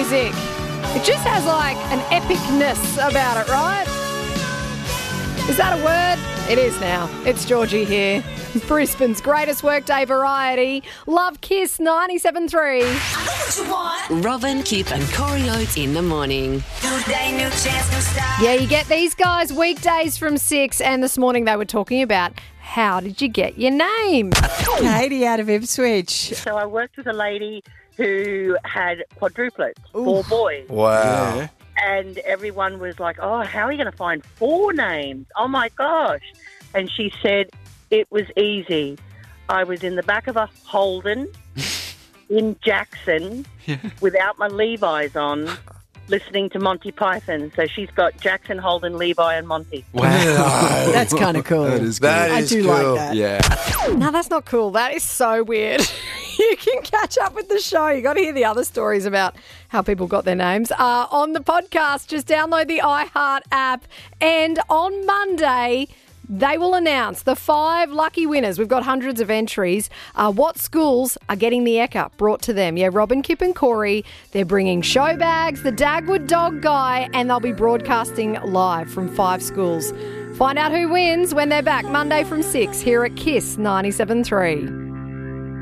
music. It just has like an epicness about it, right? Is that a word? It is now. It's Georgie here. Brisbane's greatest workday variety. Love Kiss 97.3. Robin, Kip and Corey Oates in the morning. New day, new chance, new start. Yeah, you get these guys weekdays from 6, and this morning they were talking about how did you get your name? Katie out of Ipswich. So I worked with a lady who had quadruplets, 4 boys. Wow. Yeah. And everyone was like, oh, how are you going to find 4 names? Oh, my gosh. And she said it was easy. I was in the back of a Holden in Jackson without my Levi's on, listening to Monty Python. So she's got Jackson, Holden, Levi and Monty. Wow. That's kind of cool. That is cool. I do like that. Yeah. No, that's not cool. That is so weird. You can catch up with the show. You got to hear the other stories about how people got their names on the podcast. Just download the iHeart app. And on Monday, they will announce the 5 lucky winners. We've got hundreds of entries. What schools are getting the Ekka brought to them? Yeah, Robin, Kip and Corey. They're bringing show bags, the Dagwood Dog Guy, and they'll be broadcasting live from 5 schools. Find out who wins when they're back Monday from 6 here at Kiss 97.3.